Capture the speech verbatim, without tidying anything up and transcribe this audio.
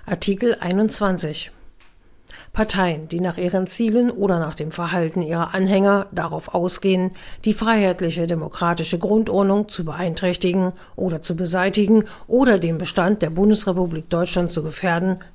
Artikel einundzwanzig. Parteien, die nach ihren Zielen oder nach dem Verhalten ihrer Anhänger darauf ausgehen, die freiheitliche demokratische Grundordnung zu beeinträchtigen oder zu beseitigen oder den Bestand der Bundesrepublik Deutschland zu gefährden